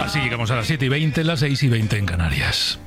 Así llegamos a las 7:20, las 6:20 en Canarias.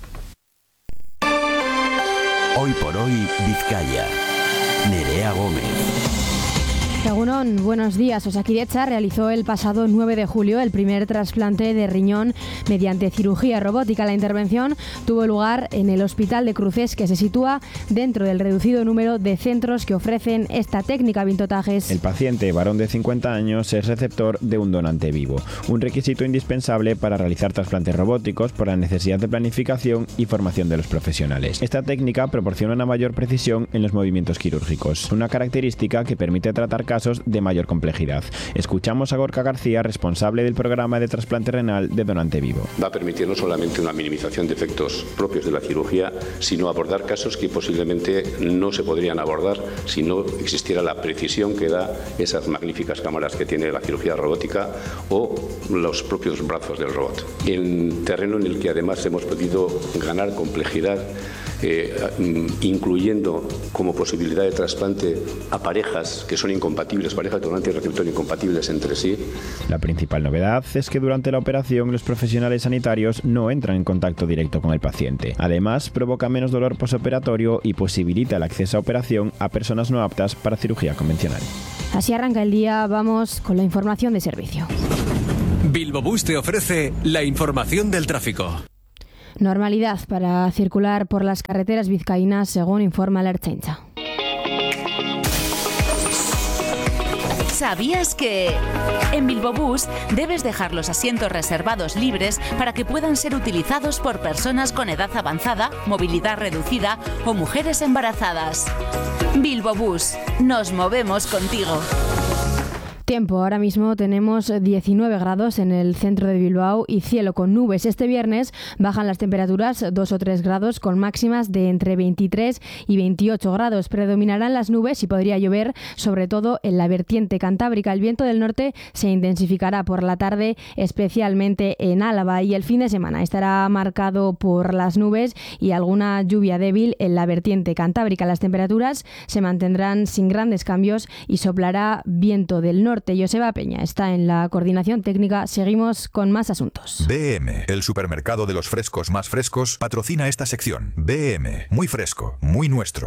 Hoy por hoy, Vizcaya. Nerea Gómez. Egunon, buenos días. Osakidetza realizó el pasado 9 de julio el primer trasplante de riñón mediante cirugía robótica. La intervención tuvo lugar en el Hospital de Cruces, que se sitúa dentro del reducido número de centros que ofrecen esta técnica. Vintotajes. El paciente, varón de 50 años, es receptor de un donante vivo, un requisito indispensable para realizar trasplantes robóticos por la necesidad de planificación y formación de los profesionales. Esta técnica proporciona una mayor precisión en los movimientos quirúrgicos, una característica que permite tratar casos de mayor complejidad. Escuchamos a Gorka García, responsable del programa de trasplante renal de donante vivo. Va a permitir no solamente una minimización de efectos propios de la cirugía, sino abordar casos que posiblemente no se podrían abordar si no existiera la precisión que da esas magníficas cámaras que tiene la cirugía robótica o los propios brazos del robot. En terreno en el que además hemos podido ganar complejidad, incluyendo como posibilidad de trasplante a parejas que son incompatibles, parejas de donante y receptor incompatibles entre sí. La principal novedad es que durante la operación los profesionales sanitarios no entran en contacto directo con el paciente. Además, provoca menos dolor posoperatorio y posibilita el acceso a operación a personas no aptas para cirugía convencional. Así arranca el día. Vamos con la información de servicio. Bilbo Bus te ofrece la información del tráfico. Normalidad para circular por las carreteras vizcaínas, según informa la Ertzaintza. ¿Sabías que en Bilbo Bus debes dejar los asientos reservados libres para que puedan ser utilizados por personas con edad avanzada, movilidad reducida o mujeres embarazadas? Bilbo Bus, nos movemos contigo. Tiempo, ahora mismo tenemos 19 grados en el centro de Bilbao y cielo con nubes. Este viernes bajan las temperaturas 2 o 3 grados con máximas de entre 23 y 28 grados. Predominarán las nubes y podría llover, sobre todo en la vertiente cantábrica. El viento del norte se intensificará por la tarde, especialmente en Álava, y el fin de semana estará marcado por las nubes y alguna lluvia débil en la vertiente cantábrica. Las temperaturas se mantendrán sin grandes cambios y soplará viento del norte. Joseba Peña está en la coordinación técnica. Seguimos con más asuntos. BM, el supermercado de los frescos más frescos, patrocina esta sección. BM, muy fresco, muy nuestro.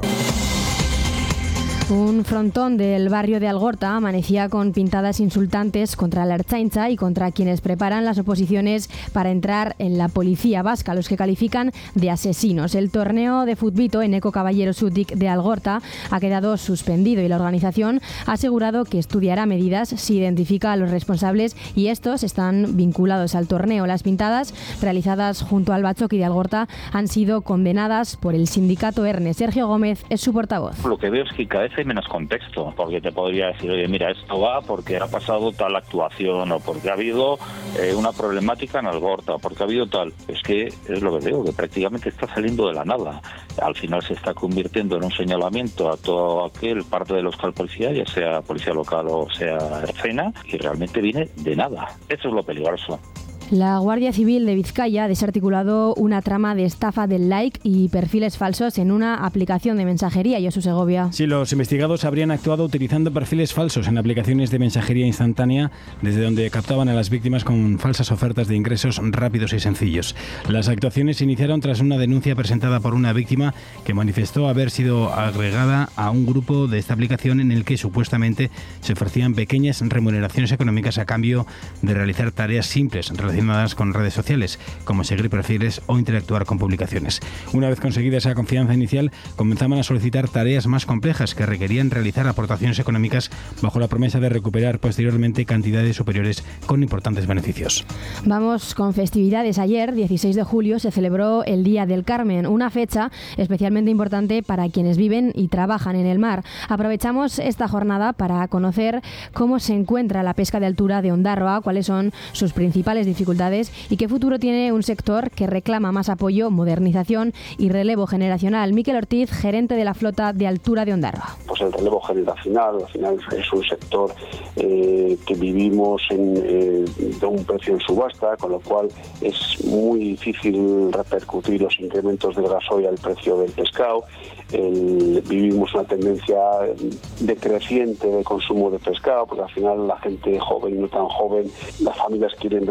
Un frontón del barrio de Algorta amanecía con pintadas insultantes contra la Ertzaintza y contra quienes preparan las oposiciones para entrar en la policía vasca, los que califican de asesinos. El torneo de futbito en Eco Caballero Sutic de Algorta ha quedado suspendido y la organización ha asegurado que estudiará medidas si identifica a los responsables y estos están vinculados al torneo. Las pintadas realizadas junto al Bachoqui de Algorta han sido condenadas por el sindicato ERNE. Sergio Gómez es su portavoz. Lo que veo es que cada vez hay menos contexto, porque te podría decir, oye, mira, esto va porque ha pasado tal actuación o porque ha habido una problemática en Algorta, porque ha habido tal. Es que es lo que veo, que prácticamente está saliendo de la nada. Al final se está convirtiendo en un señalamiento a todo aquel parte de la Euskal Policía, ya sea policía local o sea Ertzaina, y realmente viene de nada. Eso es lo peligroso. La Guardia Civil de Vizcaya ha desarticulado una trama de estafa del like y perfiles falsos en una aplicación de mensajería. Josu Segovia. Sí, los investigados habrían actuado utilizando perfiles falsos en aplicaciones de mensajería instantánea, desde donde captaban a las víctimas con falsas ofertas de ingresos rápidos y sencillos. Las actuaciones se iniciaron tras una denuncia presentada por una víctima que manifestó haber sido agregada a un grupo de esta aplicación en el que supuestamente se ofrecían pequeñas remuneraciones económicas a cambio de realizar tareas simples relacionadas con redes sociales, como seguir perfiles o interactuar con publicaciones. Una vez conseguida esa confianza inicial, comenzaban a solicitar tareas más complejas que requerían realizar aportaciones económicas bajo la promesa de recuperar posteriormente cantidades superiores con importantes beneficios. Vamos con festividades. Ayer, 16 de julio, se celebró el Día del Carmen, una fecha especialmente importante para quienes viven y trabajan en el mar. Aprovechamos esta jornada para conocer cómo se encuentra la pesca de altura de Ondarroa, cuáles son sus principales dificultades y qué futuro tiene un sector que reclama más apoyo, modernización y relevo generacional. Miquel Ortiz, gerente de la flota de altura de Ondarroa. Pues el relevo generacional, al final es un sector que vivimos de un precio en subasta, con lo cual es muy difícil repercutir los incrementos del gasoil al precio del pescado. Vivimos una tendencia decreciente de consumo de pescado, porque al final la gente joven y no tan joven, las familias quieren velocidad,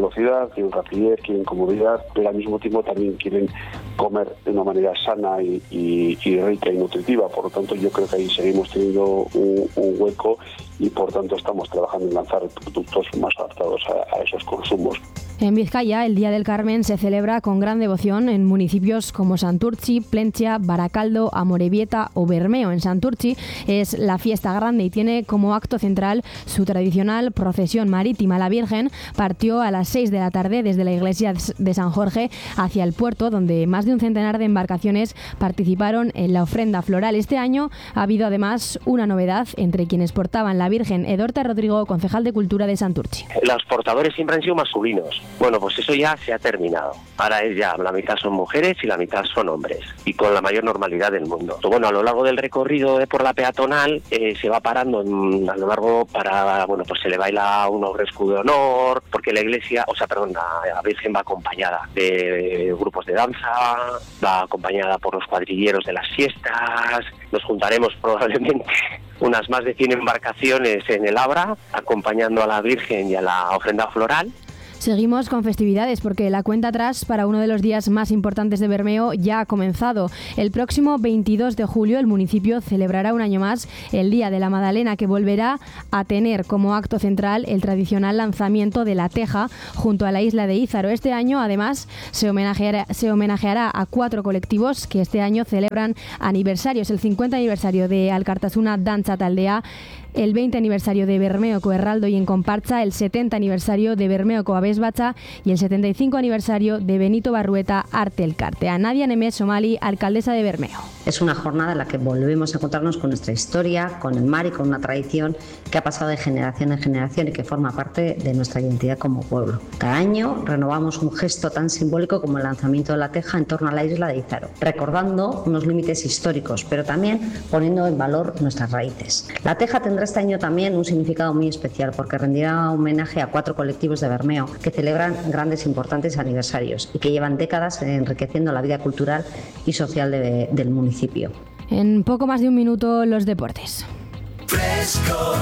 velocidad, quieren rapidez, quieren comodidad, pero al mismo tiempo también quieren comer de una manera sana y rica y nutritiva. Por lo tanto, yo creo que ahí seguimos teniendo un hueco y por tanto estamos trabajando en lanzar productos más adaptados a esos consumos. En Vizcaya, el Día del Carmen se celebra con gran devoción en municipios como Santurtzi, Plentzia, Baracaldo, Amorebieta o Bermeo. En Santurtzi es la fiesta grande y tiene como acto central su tradicional procesión marítima. La Virgen partió a las 6 de la tarde desde la iglesia de San Jorge hacia el puerto, donde más de un centenar de embarcaciones participaron en la ofrenda floral. Este año ha habido además una novedad entre quienes portaban la Virgen. Edorta Rodrigo, concejal de Cultura de Santurtzi. Los portadores siempre han sido masculinos. Bueno, pues eso ya se ha terminado. Ahora es ya, la mitad son mujeres y la mitad son hombres, y con la mayor normalidad del mundo. Bueno, a lo largo del recorrido por la peatonal se va parando a lo largo para, bueno, pues se le baila un escudo de honor, porque la iglesia, la Virgen va acompañada de grupos de danza, va acompañada por los cuadrilleros de las fiestas. Nos juntaremos probablemente unas más de 100 embarcaciones en el Abra, acompañando a la Virgen y a la ofrenda floral. Seguimos con festividades porque la cuenta atrás para uno de los días más importantes de Bermeo ya ha comenzado. El próximo 22 de julio el municipio celebrará un año más el Día de la Madalena, que volverá a tener como acto central el tradicional lanzamiento de la teja junto a la isla de Ízaro. Este año además se homenajeará a 4 colectivos que este año celebran aniversarios: el 50 aniversario de Alkartasuna Dantza Taldea, el 20 aniversario de Bermeo Coerraldo y en Comparsa, el 70 aniversario de Bermeo Coabesbacha y el 75 aniversario de Benito Barrueta Arte Elkarte. A Nadia Nemes Somali, alcaldesa de Bermeo. Es una jornada en la que volvemos a encontrarnos con nuestra historia, con el mar y con una tradición que ha pasado de generación en generación y que forma parte de nuestra identidad como pueblo. Cada año renovamos un gesto tan simbólico como el lanzamiento de la teja en torno a la isla de Ízaro, recordando unos límites históricos, pero también poniendo en valor nuestras raíces. La teja tendrá este año también un significado muy especial porque rendirá homenaje a 4 colectivos de Bermeo que celebran grandes e importantes aniversarios y que llevan décadas enriqueciendo la vida cultural y social del municipio. En poco más de un minuto, los deportes. Fresco,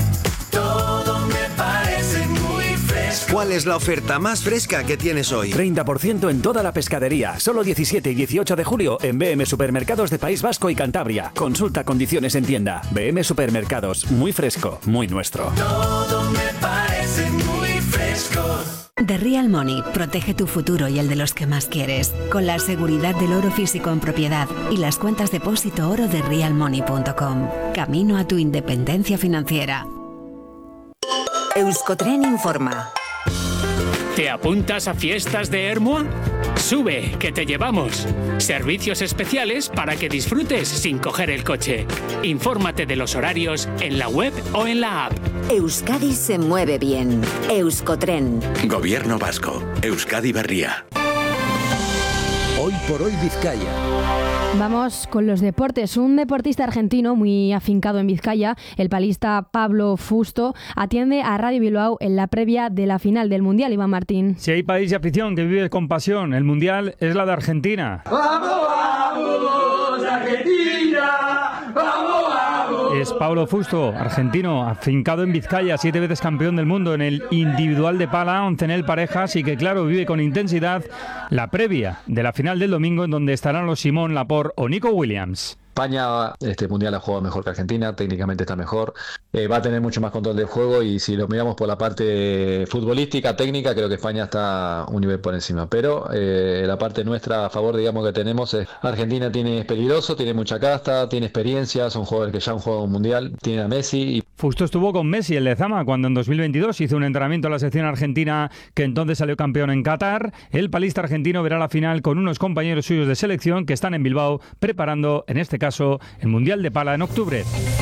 todo me parece muy fresco. ¿Cuál es la oferta más fresca que tienes hoy? 30% en toda la pescadería. Solo 17 y 18 de julio en BM Supermercados de País Vasco y Cantabria. Consulta condiciones en tienda. BM Supermercados. Muy fresco, muy nuestro. Todo me parece muy fresco. The Real Money protege tu futuro y el de los que más quieres, con la seguridad del oro físico en propiedad y las cuentas depósito oro de realmoney.com. Camino a tu independencia financiera. Euskotren informa. ¿Te apuntas a fiestas de Ermua? Sube, que te llevamos. Servicios especiales para que disfrutes sin coger el coche. Infórmate de los horarios en la web o en la app. Euskadi se mueve bien. Euskotren. Gobierno vasco. Euskadi Berria. Hoy por hoy Vizcaya. Vamos con los deportes. Un deportista argentino muy afincado en Vizcaya, el palista Pablo Fusto, atiende a Radio Bilbao en la previa de la final del Mundial. Iván Martín. Si hay país y afición que vive con pasión el Mundial, es la de Argentina. ¡Vamos, vamos, Argentina! ¡Vamos, vamos! Es Pablo Fusto, argentino, afincado en Vizcaya, 7 veces campeón del mundo en el individual de pala, 11 en el parejas, y que claro, vive con intensidad la previa de la final del domingo, en donde estarán los Simón Laporte o Nico Williams. España, este mundial ha jugado mejor que Argentina, técnicamente está mejor, va a tener mucho más control del juego, y si lo miramos por la parte futbolística, técnica, creo que España está un nivel por encima, pero la parte nuestra a favor, digamos, que tenemos es Argentina es peligroso, tiene mucha casta, tiene experiencia, son jugadores que ya han jugado un mundial, tiene a Messi. Fusto estuvo con Messi, el Lezama, cuando en 2022 hizo un entrenamiento a la selección argentina, que entonces salió campeón en Qatar. El palista argentino verá la final con unos compañeros suyos de selección que están en Bilbao preparando, en este caso, el Mundial de Pala en octubre.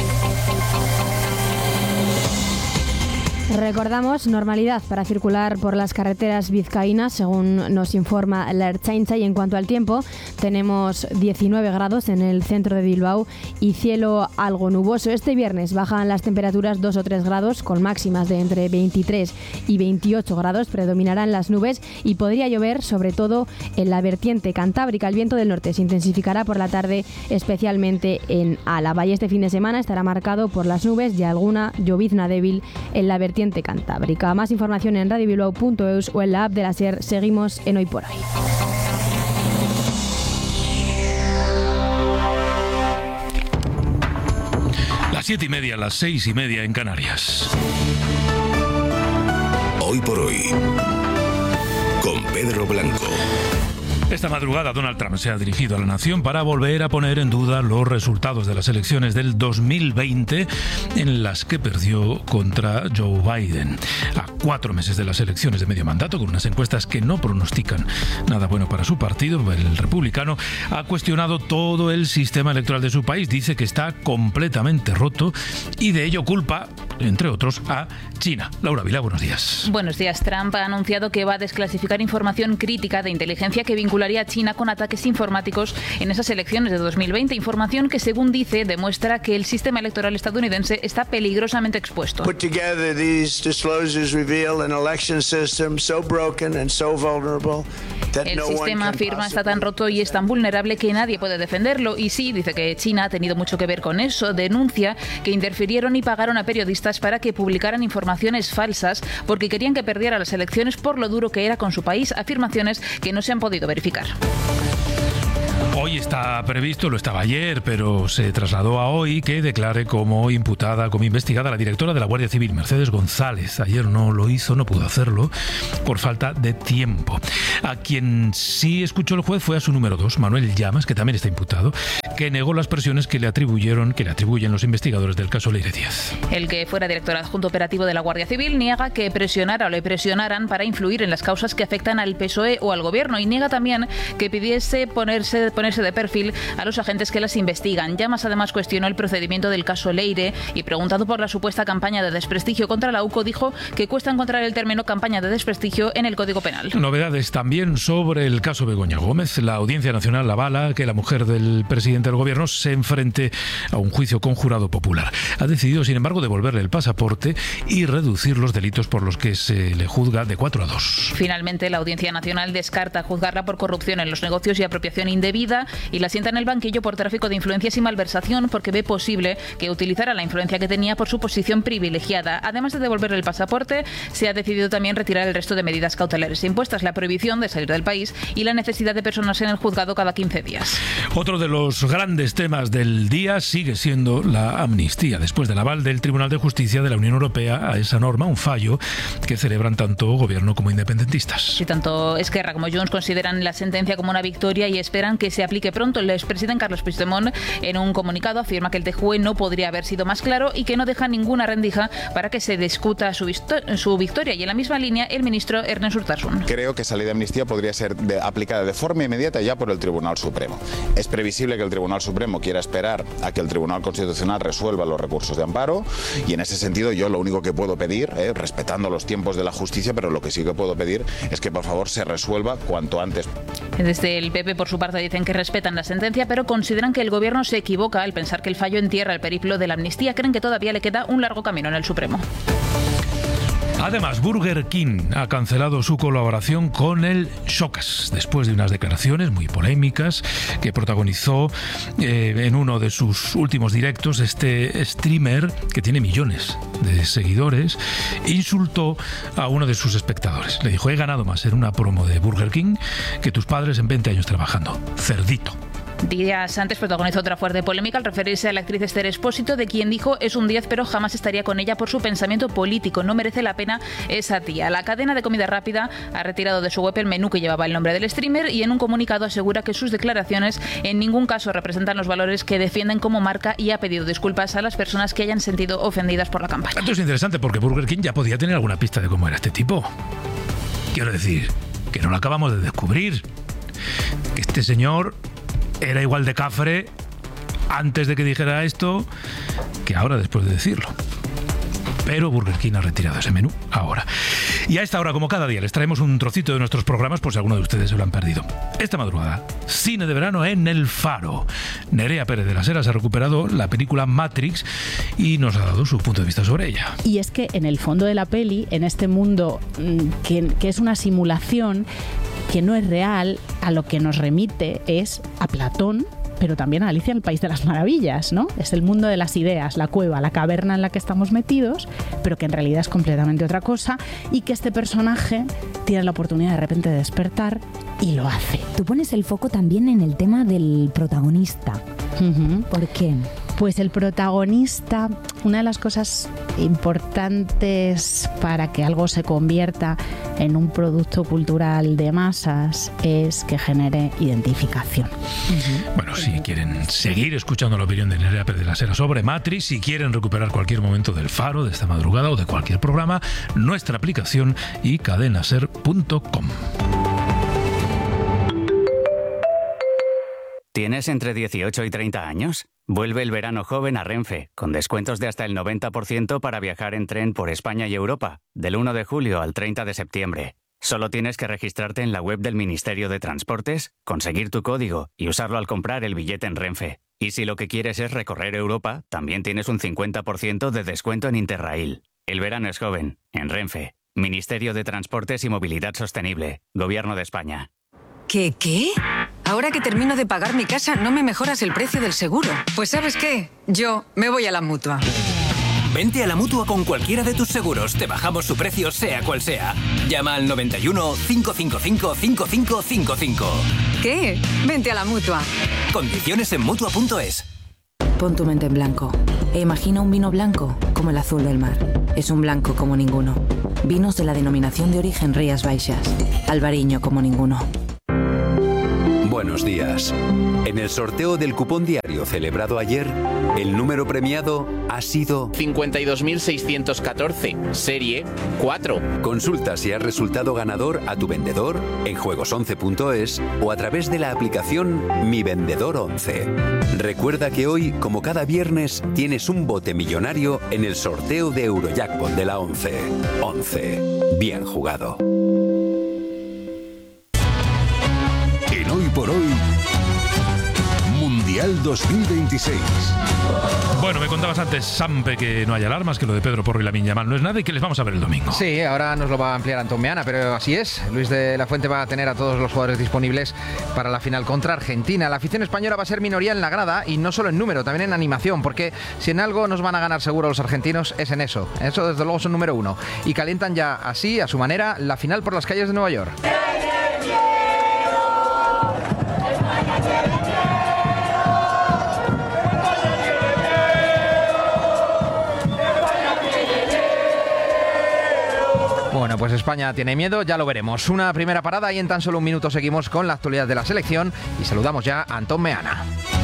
Recordamos, normalidad para circular por las carreteras vizcaínas, según nos informa la Ertzaintza, y en cuanto al tiempo, tenemos 19 grados en el centro de Bilbao y cielo algo nuboso. Este viernes bajan las temperaturas 2 o 3 grados, con máximas de entre 23 y 28 grados, predominarán las nubes y podría llover, sobre todo en la vertiente cantábrica. El viento del norte se intensificará por la tarde, especialmente en Álava, y este fin de semana estará marcado por las nubes y alguna llovizna débil en la vertiente vertiente cantábrica. Más información en radiobilbao.eus o en la app de la SER. Seguimos en Hoy por Hoy. Las 7:30, las 6:30 en Canarias. Hoy por Hoy, con Pedro Blanco. Esta madrugada Donald Trump se ha dirigido a la nación para volver a poner en duda los resultados de las elecciones del 2020 en las que perdió contra Joe Biden. A 4 meses de las elecciones de medio mandato, con unas encuestas que no pronostican nada bueno para su partido, el republicano, ha cuestionado todo el sistema electoral de su país. Dice que está completamente roto y de ello culpa, entre otros, a China. Laura Vilá, buenos días. Buenos días. Trump ha anunciado que va a desclasificar información crítica de inteligencia que vincularía a China con ataques informáticos en esas elecciones de 2020. Información que, según dice, demuestra que el sistema electoral estadounidense está peligrosamente expuesto. Put together these disclosures reveal an election system so broken and so vulnerable that el no one sistema, can afirma, está tan roto y es tan vulnerable que nadie puede defenderlo. Y sí, dice que China ha tenido mucho que ver con eso. Denuncia que interfirieron y pagaron a periodistas para que publicaran informaciones falsas porque querían que perdiera las elecciones por lo duro que era con su país. Afirmaciones que no se han podido verificar. Hoy está previsto, lo estaba ayer, pero se trasladó a hoy, que declare como imputada, como investigada la directora de la Guardia Civil, Mercedes González. Ayer no lo hizo, no pudo hacerlo por falta de tiempo. A quien sí escuchó el juez fue a su número 2, Manuel Llamas, que también está imputado, que negó las presiones que le atribuyen los investigadores del caso Leire Díaz. El que fuera director adjunto operativo de la Guardia Civil niega que presionara o le presionaran para influir en las causas que afectan al PSOE o al gobierno, y niega también que pidiese ponerse de perfil a los agentes que las investigan. Llamas además cuestionó el procedimiento del caso Leire y, preguntado por la supuesta campaña de desprestigio contra la UCO, dijo que cuesta encontrar el término campaña de desprestigio en el Código Penal. Novedades también sobre el caso Begoña Gómez. La Audiencia Nacional avala que la mujer del presidente del gobierno se enfrente a un juicio con jurado popular. Ha decidido, sin embargo, devolverle el pasaporte y reducir los delitos por los que se le juzga de 4 a 2. Finalmente, la Audiencia Nacional descarta juzgarla por corrupción en los negocios y apropiación indebida y la sienta en el banquillo por tráfico de influencias y malversación, porque ve posible que utilizara la influencia que tenía por su posición privilegiada. Además de devolverle el pasaporte, se ha decidido también retirar el resto de medidas cautelares impuestas, la prohibición de salir del país y la necesidad de personarse en el juzgado cada 15 días. Otro de los grandes temas del día sigue siendo la amnistía, después del aval del Tribunal de Justicia de la Unión Europea a esa norma, un fallo que celebran tanto gobierno como independentistas. Y tanto Esquerra como Junts consideran la sentencia como una victoria y esperan que se aplique pronto. El expresidente Carlos Puigdemont, en un comunicado, afirma que el TJUE no podría haber sido más claro y que no deja ninguna rendija para que se discuta su victoria. Y en la misma línea, el ministro Ernest Urtasun. Creo que esa ley de amnistía podría ser aplicada de forma inmediata ya por el Tribunal Supremo. Es previsible que el Tribunal Supremo quiera esperar a que el Tribunal Constitucional resuelva los recursos de amparo, y en ese sentido yo lo único que puedo pedir, respetando los tiempos de la justicia, pero lo que sí que puedo pedir es que por favor se resuelva cuanto antes. Desde el PP, por su parte, dicen que respetan la sentencia, pero consideran que el gobierno se equivoca al pensar que el fallo entierra el periplo de la amnistía. Creen que todavía le queda un largo camino en el Supremo. Además, Burger King ha cancelado su colaboración con el Showcase después de unas declaraciones muy polémicas que protagonizó en uno de sus últimos directos. Este streamer, que tiene millones de seguidores, insultó a uno de sus espectadores. Le dijo: he ganado más en una promo de Burger King que tus padres en 20 años trabajando. Cerdito. Días antes protagonizó otra fuerte polémica al referirse a la actriz Esther Expósito, de quien dijo: es un 10, pero jamás estaría con ella por su pensamiento político. No merece la pena esa tía. La cadena de comida rápida ha retirado de su web el menú que llevaba el nombre del streamer y en un comunicado asegura que sus declaraciones en ningún caso representan los valores que defienden como marca, y ha pedido disculpas a las personas que hayan sentido ofendidas por la campaña. Esto es interesante porque Burger King ya podía tener alguna pista de cómo era este tipo. Quiero decir, que no lo acabamos de descubrir. Que este señor era igual de cafre antes de que dijera esto que ahora después de decirlo. Pero Burger King ha retirado ese menú ahora. Y a esta hora, como cada día, les traemos un trocito de nuestros programas por si alguno de ustedes se lo han perdido. Esta madrugada, cine de verano en El Faro. Nerea Pérez de las Heras ha recuperado la película Matrix y nos ha dado su punto de vista sobre ella. Y es que en el fondo de la peli, en este mundo que es una simulación, que no es real, a lo que nos remite es a Platón pero también a Alicia en el País de las Maravillas, ¿no? Es el mundo de las ideas, la cueva, la caverna en la que estamos metidos, pero que en realidad es completamente otra cosa, y que este personaje tiene la oportunidad de repente de despertar y lo hace. Tú pones el foco también en el tema del protagonista. ¿Por qué? Pues el protagonista, una de las cosas importantes para que algo se convierta en un producto cultural de masas es que genere identificación. Bueno, si quieren seguir escuchando la opinión de Nerea Pérez de la Sera sobre Matrix, si quieren recuperar cualquier momento del Faro, de esta madrugada o de cualquier programa, nuestra aplicación y cadenaser.com. ¿Tienes entre 18 y 30 años? Vuelve el verano joven a Renfe, con descuentos de hasta el 90% para viajar en tren por España y Europa, del 1 de julio al 30 de septiembre. Solo tienes que registrarte en la web del Ministerio de Transportes, conseguir tu código y usarlo al comprar el billete en Renfe. Y si lo que quieres es recorrer Europa, también tienes un 50% de descuento en Interrail. El verano es joven, en Renfe. Ministerio de Transportes y Movilidad Sostenible, Gobierno de España. ¿Qué? Ahora que termino de pagar mi casa, ¿no me mejoras el precio del seguro? Pues ¿sabes qué? Yo me voy a la Mutua. Vente a la Mutua con cualquiera de tus seguros. Te bajamos su precio sea cual sea. Llama al 91 555 5555. ¿Qué? Vente a la Mutua. Condiciones en Mutua.es. Pon tu mente en blanco e imagina un vino blanco como el azul del mar. Es un blanco como ninguno. Vinos de la denominación de origen Rías Baixas. Albariño como ninguno. Buenos días. En el sorteo del cupón diario celebrado ayer, el número premiado ha sido 52.614, serie 4. Consulta si has resultado ganador a tu vendedor en juegos11.es o a través de la aplicación Mi Vendedor 11. Recuerda que hoy, como cada viernes, tienes un bote millonario en el sorteo de Eurojackpot de la 11. 11. Bien jugado. En Hoy por Hoy, Mundial 2026. Bueno, me contabas antes, Sampe, que no hay alarmas, que lo de Pedro Porro y Lamine Yamal no es nada y que les vamos a ver el domingo. Sí, ahora nos lo va a ampliar Antón Meana, pero así es. Luis de la Fuente va a tener a todos los jugadores disponibles para la final contra Argentina. La afición española va a ser minoría en la grada y no solo en número, también en animación, porque si en algo nos van a ganar seguro los argentinos es en eso. Eso desde luego son número uno. Y calientan ya así, a su manera, la final por las calles de Nueva York. Bueno, pues España tiene miedo, ya lo veremos. Una primera parada y en tan solo un minuto seguimos con la actualidad de la selección y saludamos ya a Antón Meana.